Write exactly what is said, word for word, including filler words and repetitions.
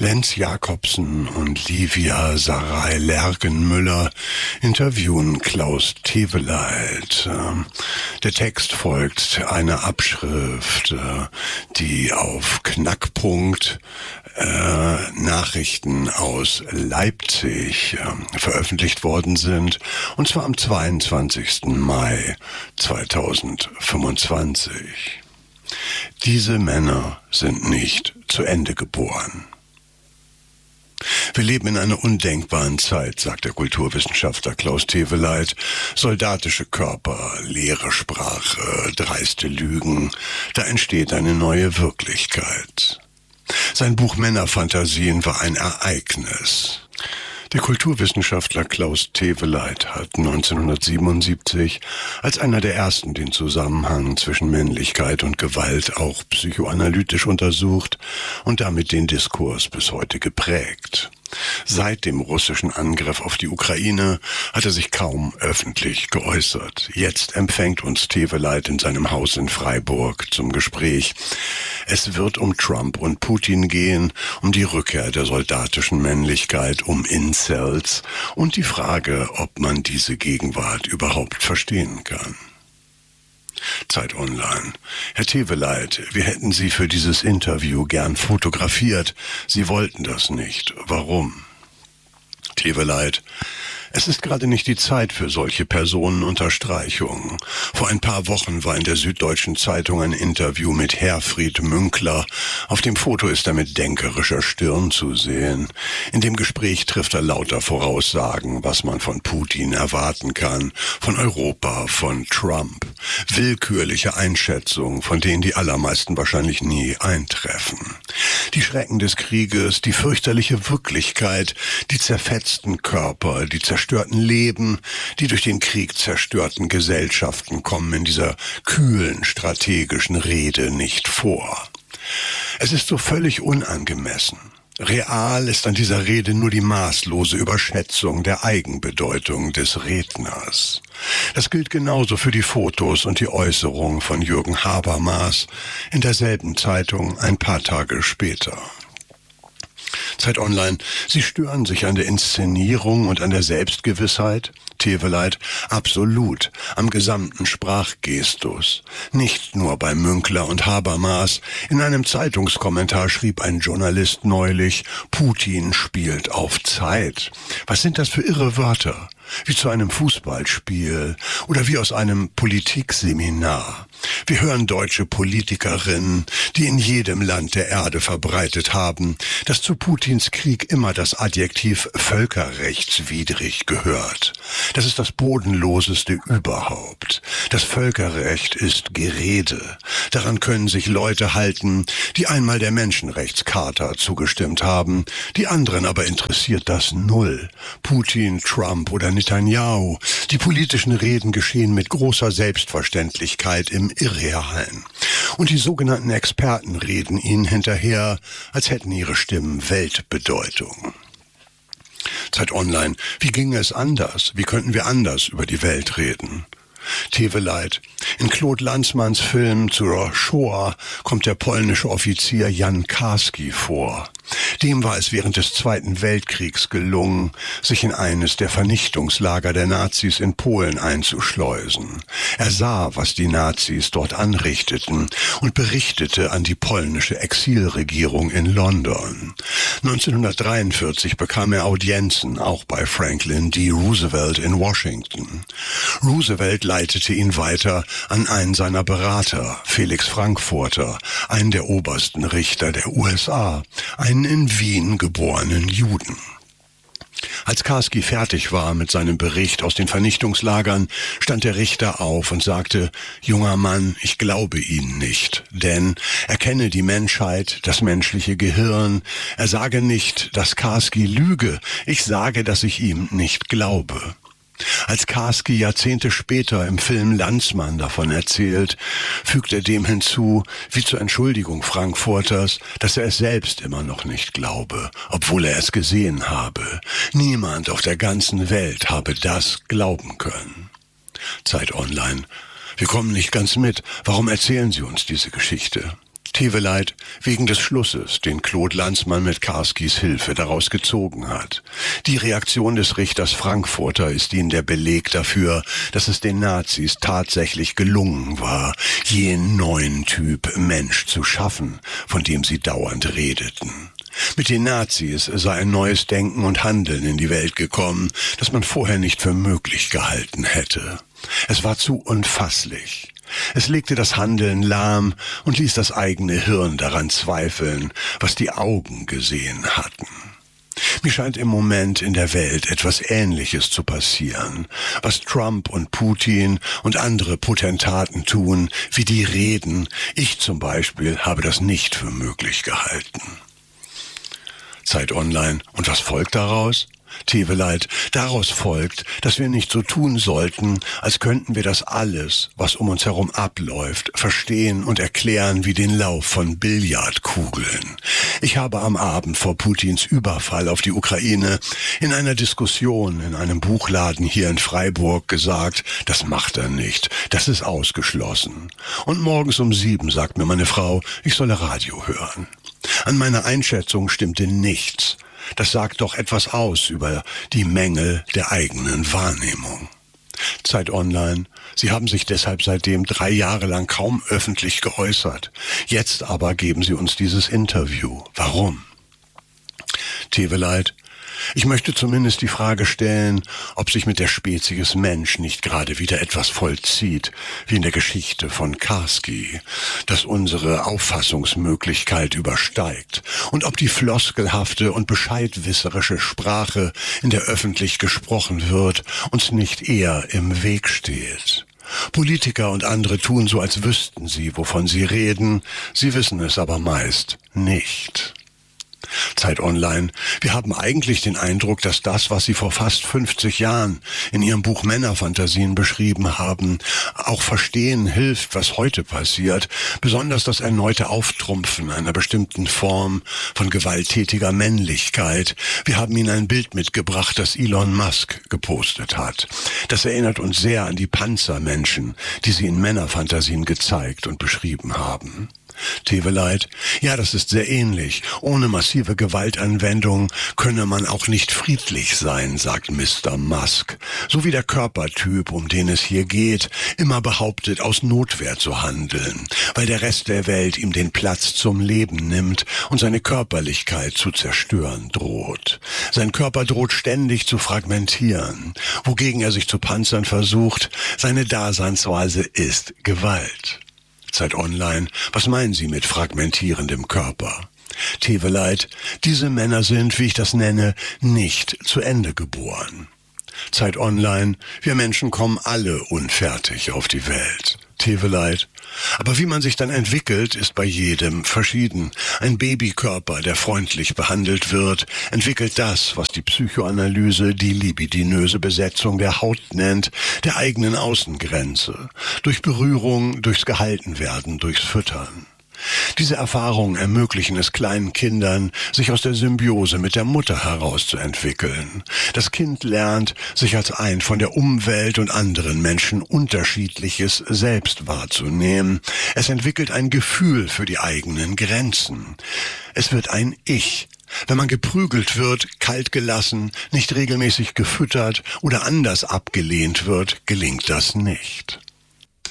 Lenz Jakobsen und Livia Saray-Lergenmüller interviewen Klaus Teweleit. Der Text folgt einer Abschrift, die auf Knackpunkt äh, Nachrichten aus Leipzig äh, veröffentlicht worden sind, und zwar am zweiundzwanzigsten Mai zweitausendfünfundzwanzig. Diese Männer sind nicht zu Ende geboren. Wir leben in einer undenkbaren Zeit, sagt der Kulturwissenschaftler Klaus Teweleit. Soldatische Körper, leere Sprache, dreiste Lügen, da entsteht eine neue Wirklichkeit. Sein Buch Männerfantasien war ein Ereignis. Der Kulturwissenschaftler Klaus Teweleit hat neunzehnhundertsiebenundsiebzig als einer der ersten den Zusammenhang zwischen Männlichkeit und Gewalt auch psychoanalytisch untersucht und damit den Diskurs bis heute geprägt. Seit dem russischen Angriff auf die Ukraine hat er sich kaum öffentlich geäußert. Jetzt empfängt uns Teweleit in seinem Haus in Freiburg zum Gespräch. Es wird um Trump und Putin gehen, um die Rückkehr der soldatischen Männlichkeit, um Incels und die Frage, ob man diese Gegenwart überhaupt verstehen kann. Zeit Online. Herr Teweleit, wir hätten Sie für dieses Interview gern fotografiert. Sie wollten das nicht. Warum? Teweleit. Es ist gerade nicht die Zeit für solche Personenunterstreichungen. Vor ein paar Wochen war in der Süddeutschen Zeitung ein Interview mit Herfried Münkler. Auf dem Foto ist er mit denkerischer Stirn zu sehen. In dem Gespräch trifft er lauter Voraussagen, was man von Putin erwarten kann, von Europa, von Trump. Willkürliche Einschätzungen, von denen die allermeisten wahrscheinlich nie eintreffen. Die Schrecken des Krieges, die fürchterliche Wirklichkeit, die zerfetzten Körper, die zerstörten Leben, die durch den Krieg zerstörten Gesellschaften kommen in dieser kühlen, strategischen Rede nicht vor. Es ist so völlig unangemessen. Real ist an dieser Rede nur die maßlose Überschätzung der Eigenbedeutung des Redners. Das gilt genauso für die Fotos und die Äußerungen von Jürgen Habermas in derselben Zeitung ein paar Tage später. Zeit Online. Sie stören sich an der Inszenierung und an der Selbstgewissheit, Teweleit, absolut, am gesamten Sprachgestus. Nicht nur bei Münkler und Habermas. In einem Zeitungskommentar schrieb ein Journalist neulich, Putin spielt auf Zeit. Was sind das für irre Wörter? Wie zu einem Fußballspiel oder wie aus einem Politikseminar. Wir hören deutsche Politikerinnen, die in jedem Land der Erde verbreitet haben, dass zu Putins Krieg immer das Adjektiv völkerrechtswidrig gehört. Das ist das Bodenloseste überhaupt. Das Völkerrecht ist Gerede. Daran können sich Leute halten, die einmal der Menschenrechtscharta zugestimmt haben, die anderen aber interessiert das null. Putin, Trump oder Netanyahu. Die politischen Reden geschehen mit großer Selbstverständlichkeit im Irrealen. Und die sogenannten Experten reden ihnen hinterher, als hätten ihre Stimmen Weltbedeutung. Zeit Online. Wie ginge es anders? Wie könnten wir anders über die Welt reden? Teweleit. In Claude Lanzmanns Film zur Shoah kommt der polnische Offizier Jan Karski vor. Dem war es während des Zweiten Weltkriegs gelungen, sich in eines der Vernichtungslager der Nazis in Polen einzuschleusen. Er sah, was die Nazis dort anrichteten und berichtete an die polnische Exilregierung in London. neunzehnhundertdreiundvierzig bekam er Audienzen, auch bei Franklin D. Roosevelt in Washington. Roosevelt leitete ihn weiter an einen seiner Berater, Felix Frankfurter, einen der obersten Richter der U S A, einen in Wien geborenen Juden. Als Karski fertig war mit seinem Bericht aus den Vernichtungslagern, stand der Richter auf und sagte, »Junger Mann, ich glaube Ihnen nicht, denn er kenne die Menschheit, das menschliche Gehirn. Er sage nicht, dass Karski lüge, ich sage, dass ich ihm nicht glaube.« Als Karski Jahrzehnte später im Film Lanzmann davon erzählt, fügt er dem hinzu, wie zur Entschuldigung Frankfurters, dass er es selbst immer noch nicht glaube, obwohl er es gesehen habe. Niemand auf der ganzen Welt habe das glauben können. Zeit Online. Wir kommen nicht ganz mit. Warum erzählen Sie uns diese Geschichte? Teveleit wegen des Schlusses, den Claude Lanzmann mit Karskis Hilfe daraus gezogen hat. Die Reaktion des Richters Frankfurter ist ihnen der Beleg dafür, dass es den Nazis tatsächlich gelungen war, jenen neuen Typ Mensch zu schaffen, von dem sie dauernd redeten. Mit den Nazis sei ein neues Denken und Handeln in die Welt gekommen, das man vorher nicht für möglich gehalten hätte. Es war zu unfasslich. Es legte das Handeln lahm und ließ das eigene Hirn daran zweifeln, was die Augen gesehen hatten. Mir scheint im Moment in der Welt etwas Ähnliches zu passieren, was Trump und Putin und andere Potentaten tun, wie die reden. Ich zum Beispiel habe das nicht für möglich gehalten. Zeit Online. Und was folgt daraus? Teveleit, daraus folgt, dass wir nicht so tun sollten, als könnten wir das alles, was um uns herum abläuft, verstehen und erklären wie den Lauf von Billardkugeln. Ich habe am Abend vor Putins Überfall auf die Ukraine in einer Diskussion in einem Buchladen hier in Freiburg gesagt, das macht er nicht, das ist ausgeschlossen. Und morgens um sieben sagt mir meine Frau, ich solle Radio hören. An meiner Einschätzung stimmte nichts. Das sagt doch etwas aus über die Mängel der eigenen Wahrnehmung. Zeit Online. Sie haben sich deshalb seitdem drei Jahre lang kaum öffentlich geäußert. Jetzt aber geben Sie uns dieses Interview. Warum? Teveleit. Ich möchte zumindest die Frage stellen, ob sich mit der Spezies Mensch nicht gerade wieder etwas vollzieht, wie in der Geschichte von Karski, das unsere Auffassungsmöglichkeit übersteigt, und ob die floskelhafte und bescheidwisserische Sprache, in der öffentlich gesprochen wird, uns nicht eher im Weg steht. Politiker und andere tun so, als wüssten sie, wovon sie reden, sie wissen es aber meist nicht. Zeit Online. Wir haben eigentlich den Eindruck, dass das, was Sie vor fast fünfzig Jahren in Ihrem Buch Männerfantasien beschrieben haben, auch verstehen hilft, was heute passiert, besonders das erneute Auftrumpfen einer bestimmten Form von gewalttätiger Männlichkeit. Wir haben Ihnen ein Bild mitgebracht, das Elon Musk gepostet hat. Das erinnert uns sehr an die Panzermenschen, die Sie in Männerfantasien gezeigt und beschrieben haben. Teveleit. Ja, das ist sehr ähnlich. Ohne massive Gewaltanwendung könne man auch nicht friedlich sein, sagt Mister Musk. So wie der Körpertyp, um den es hier geht, immer behauptet, aus Notwehr zu handeln, weil der Rest der Welt ihm den Platz zum Leben nimmt und seine Körperlichkeit zu zerstören droht. Sein Körper droht ständig zu fragmentieren, wogegen er sich zu panzern versucht. Seine Daseinsweise ist Gewalt. Zeit Online. Was meinen Sie mit fragmentierendem Körper? Teveleit. Diese Männer sind, wie ich das nenne, nicht zu Ende geboren. Zeit Online. Wir Menschen kommen alle unfertig auf die Welt. Teveleit. Aber wie man sich dann entwickelt, ist bei jedem verschieden. Ein Babykörper, der freundlich behandelt wird, entwickelt das, was die Psychoanalyse die libidinöse Besetzung der Haut nennt, der eigenen Außengrenze. Durch Berührung, durchs Gehaltenwerden, durchs Füttern. Diese Erfahrungen ermöglichen es kleinen Kindern, sich aus der Symbiose mit der Mutter herauszuentwickeln. Das Kind lernt, sich als ein von der Umwelt und anderen Menschen unterschiedliches Selbst wahrzunehmen. Es entwickelt ein Gefühl für die eigenen Grenzen. Es wird ein Ich. Wenn man geprügelt wird, kalt gelassen, nicht regelmäßig gefüttert oder anders abgelehnt wird, gelingt das nicht.